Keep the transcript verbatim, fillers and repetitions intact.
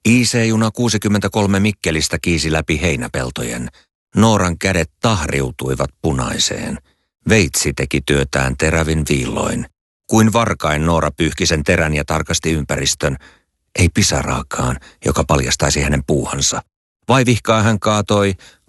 I C-juna kuusikymmentäkolme Mikkelistä kiisi läpi heinäpeltojen. Nooran kädet tahriutuivat punaiseen. Veitsi teki työtään terävin viilloin. Kuin varkain Noora pyyhki sen terän ja tarkasti ympäristön. Ei pisaraakaan, joka paljastaisi hänen puuhansa. Vaivihkaa hän kaatoi